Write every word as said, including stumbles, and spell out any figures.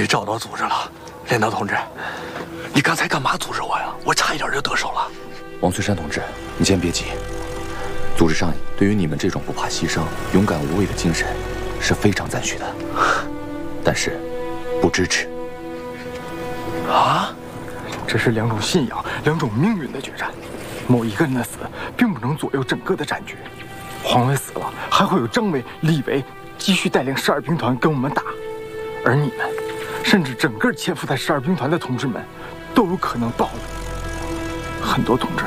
于找到组织了，连长同志，你刚才干嘛阻止我呀？我差一点就得手了。 王翠山同志，你先别急。组织上对于你们这种不怕牺牲、勇敢无畏的精神是非常赞许的，但是不支持。 啊？ 这是两种信仰、两种命运的决战。某一个人的死，并不能左右整个的战局。黄伟死了，还会有张伟、李维继续带领十二兵团跟我们打，而你们，甚至整个潜伏在十二兵团的同志们，都有可能暴露。很多同志